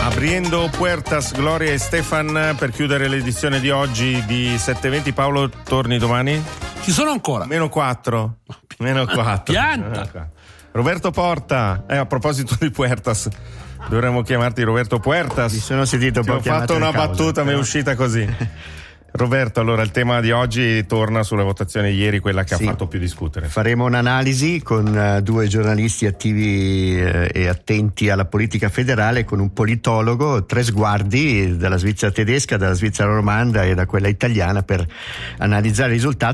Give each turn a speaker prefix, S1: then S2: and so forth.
S1: Abriendo Puertas, Gloria e Stefan per chiudere l'edizione di oggi di 720. Paolo, torni domani?
S2: Ci sono ancora.
S1: Meno 4.
S2: Pianta.
S1: Roberto Porta. A proposito di Puertas, dovremmo chiamarti Roberto Puertas.
S3: Mi sono sentito un po'
S1: ho fatto una battuta, mi è uscita così. Roberto, allora il tema di oggi torna sulla votazione ieri, quella che ha fatto più discutere.
S3: Faremo un'analisi con due giornalisti attivi e attenti alla politica federale, con un politologo, tre sguardi dalla Svizzera tedesca, dalla Svizzera romanda e da quella italiana, per analizzare il risultato